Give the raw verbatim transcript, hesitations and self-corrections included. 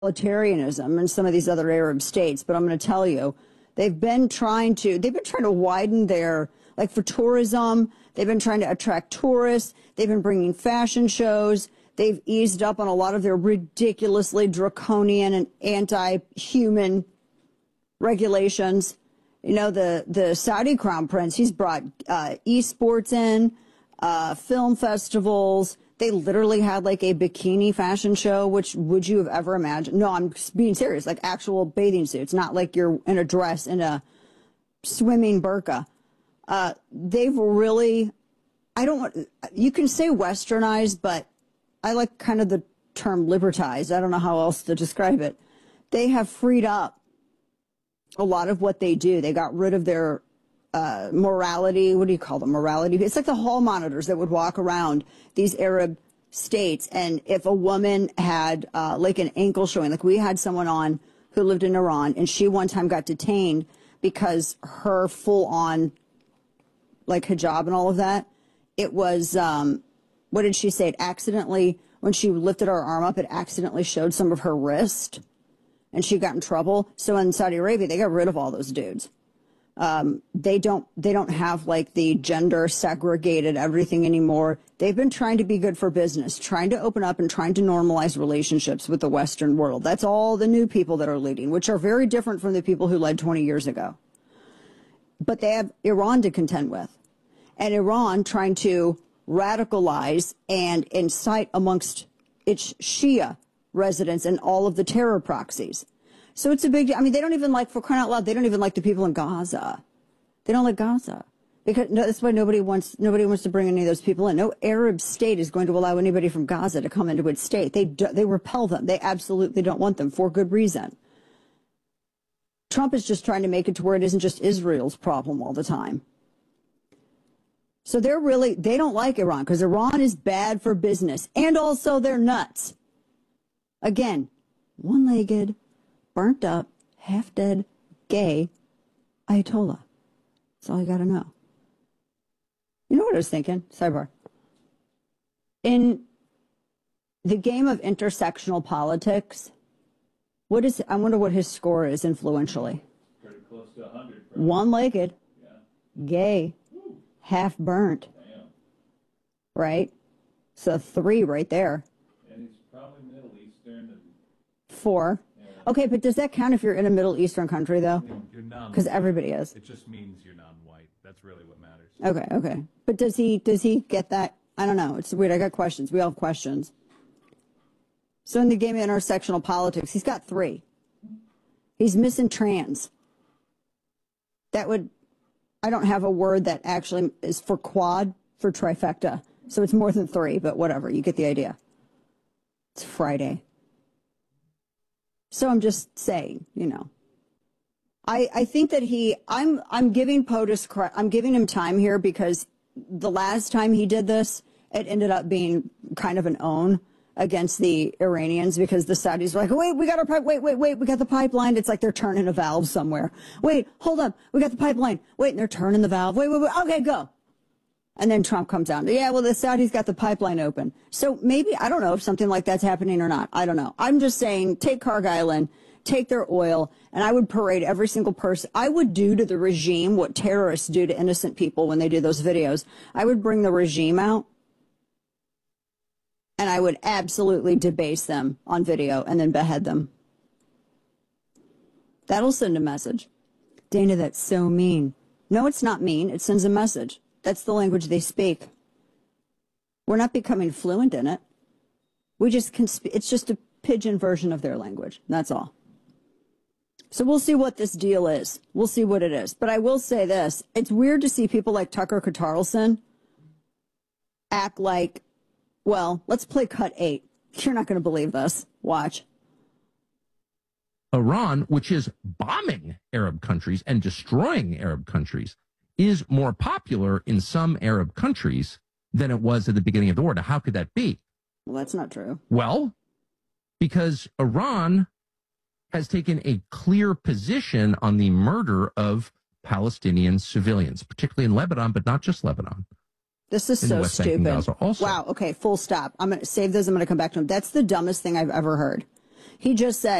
totalitarianism in some of these other Arab states, but I'm going to tell you, they've been trying to, they've been trying to widen their, like for tourism, they've been trying to attract tourists, they've been bringing fashion shows, they've eased up on a lot of their ridiculously draconian and anti-human regulations. You know, the, the Saudi crown prince, he's brought uh, esports in, uh, film festivals. They literally had like a bikini fashion show, which would you have ever imagined? No, I'm being serious, like actual bathing suits, not like you're in a dress in a swimming burqa. Uh, they've really, I don't want, you can say westernized, but I like kind of the term libertized. I don't know how else to describe it. They have freed up a lot of what they do. They got rid of their uh, morality. What do you call them? Morality. It's like the hall monitors that would walk around these Arab states. And if a woman had uh, like an ankle showing, like we had someone on who lived in Iran, and she one time got detained because her full on like hijab and all of that, it was, um, what did she say? It accidentally, when she lifted her arm up, it accidentally showed some of her wrist, and she got in trouble. So in Saudi Arabia, they got rid of all those dudes. Um, they don't, they don't have like the gender segregated everything anymore. They've been trying to be good for business, trying to open up and trying to normalize relationships with the Western world. That's all the new people that are leading, which are very different from the people who led twenty years ago. But they have Iran to contend with, and Iran trying to radicalize and incite amongst its Shia residents and all of the terror proxies. So it's a big, I mean, they don't even like, for crying out loud, they don't even like the people in Gaza. They don't like Gaza. Because no, that's why nobody wants, nobody wants to bring any of those people in. No Arab state is going to allow anybody from Gaza to come into its state. They, do, they repel them. They absolutely don't want them for good reason. Trump is just trying to make it to where it isn't just Israel's problem all the time. So they're really, they don't like Iran because Iran is bad for business. And also they're nuts. Again, one-legged, burnt up, half-dead, gay Ayatollah. That's all you got to know. You know what I was thinking? Sidebar. In the game of intersectional politics, what is, I wonder what his score is influentially. Pretty close to one hundred. One-legged, yeah. Gay, Woo. Half burnt. Damn. Right? So three right there. And he's probably Middle Eastern. And Four. Yeah. Okay, but does that count if you're in a Middle Eastern country, though? You're non- Because everybody is. It just means you're non-white. That's really what matters. Okay, okay. But does he, does he get that? I don't know. It's weird. I got questions. We all have questions. So in the game of intersectional politics, he's got three. He's missing trans. That would, I don't have a word that actually is for quad, for trifecta. So it's more than three, but whatever. You get the idea. It's Friday. So I'm just saying, you know. I, I think that he, I'm, I'm giving POTUS, I'm giving him time here because the last time he did this, it ended up being kind of an own against the Iranians because the Saudis were like, wait, we got our pipe, wait, wait, wait, we got the pipeline. It's like they're turning a valve somewhere. Wait, hold up, we got the pipeline. Wait, and they're turning the valve. Wait, wait, wait, okay, go. And then Trump comes out. Yeah, well, the Saudis got the pipeline open. So maybe, I don't know if something like that's happening or not. I don't know. I'm just saying, take Carg Island, take their oil, and I would parade every single person. I would do to the regime what terrorists do to innocent people when they do those videos. I would bring the regime out, and I would absolutely debase them on video and then behead them. That'll send a message. Dana, that's so mean. No, it's not mean. It sends a message. That's the language they speak. We're not becoming fluent in it. We just can sp- it's just a pidgin version of their language. That's all. So we'll see what this deal is. We'll see what it is. But I will say this. It's weird to see people like Tucker Carlson act like, well, let's play cut eight. You're not going to believe this. Watch. Iran, which is bombing Arab countries and destroying Arab countries, is more popular in some Arab countries than it was at the beginning of the war. Now, how could that be? Well, that's not true. Well, because Iran has taken a clear position on the murder of Palestinian civilians, particularly in Lebanon, but not just Lebanon. This is so stupid. Wow. Okay. Full stop. I'm going to save this. I'm going to come back to him. That's the dumbest thing I've ever heard. He just said